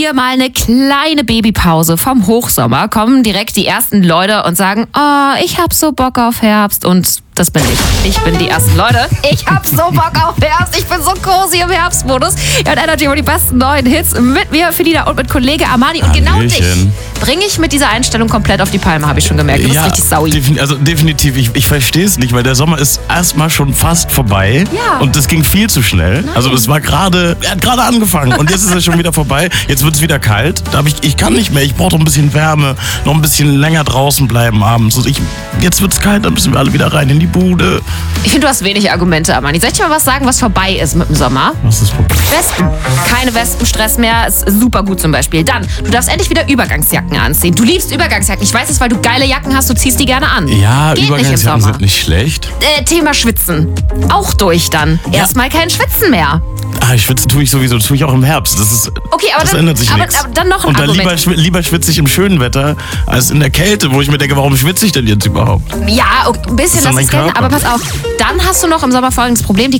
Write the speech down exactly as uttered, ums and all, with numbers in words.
wir mal eine kleine Babypause vom Hochsommer, kommen direkt die ersten Leute und sagen, oh, ich hab so Bock auf Herbst. Und das bin ich. Ich bin die ersten Leute. Ich hab so Bock auf Herbst. Ich bin so cozy im Herbstmodus. Ja, und Energy über die besten neuen Hits mit mir, Felina und mit Kollege Armani. Und genau dich bringe ich mit dieser Einstellung komplett auf die Palme, habe ich schon gemerkt. Du bist ja, richtig saui. Defin- also definitiv. Ich, ich verstehe es nicht, weil der Sommer ist erstmal schon fast vorbei. Ja. Und das ging viel zu schnell. Nein. Also es war gerade, er hat gerade angefangen und jetzt ist er schon wieder vorbei. Jetzt wird es wieder kalt. Da hab ich, ich kann nicht mehr. Ich brauche noch ein bisschen Wärme, noch ein bisschen länger draußen bleiben abends. Und ich, jetzt wird es kalt, dann müssen wir alle wieder rein in die Bude. Ich finde, du hast wenig Argumente, Armani. Soll ich dir mal was sagen, was vorbei ist mit dem Sommer? Was ist vorbei? Wespen. Keine Wespenstress mehr. Ist super gut zum Beispiel. Dann, du darfst endlich wieder Übergangsjacken anziehen. Du liebst Übergangsjacken. Ich weiß es, weil du geile Jacken hast. Du ziehst die gerne an. Ja, Geht nicht im Übergangsjacken Sommer. sind nicht schlecht. Äh, Thema Schwitzen. Auch durch dann. Ja. Erstmal kein Schwitzen mehr. Ah, ich schwitze tue ich sowieso, das tue ich auch im Herbst. Das ist, Okay, aber das dann, ändert sich aber, nichts. aber dann noch ein Und dann Argument. lieber, schwi- lieber schwitze ich im schönen Wetter als in der Kälte, wo ich mir denke, warum schwitze ich denn jetzt überhaupt? Ja, okay, ein bisschen Das ist lass doch es mein gelten, Körper. aber pass auf. Dann hast du noch im Sommer folgendes Problem. Die